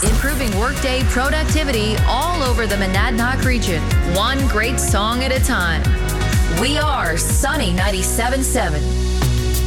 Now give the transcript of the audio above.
improving workday productivity all over the Monadnock region, one great song at a time. We are Sunny 97.7.